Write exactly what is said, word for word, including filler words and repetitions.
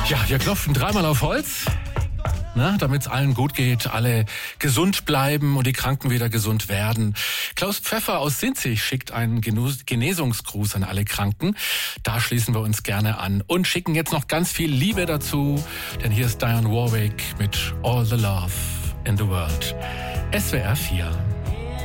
Ja, wir klopfen dreimal auf Holz, damit es allen gut geht, alle gesund bleiben und die Kranken wieder gesund werden. Klaus Pfeffer aus Sinzig schickt einen Genesungsgruß an alle Kranken. Da schließen wir uns gerne an und schicken jetzt noch ganz viel Liebe dazu, denn hier ist Dionne Warwick mit All the Love in the World. S W R vier.